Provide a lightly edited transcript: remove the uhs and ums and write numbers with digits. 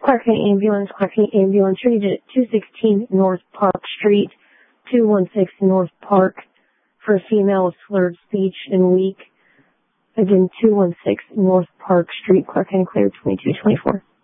Clark County Ambulance, treated at 216 North Park Street, 216 North Park, for a female with slurred speech and weak. Again, 216 North Park Street, Clark County, clear 2224.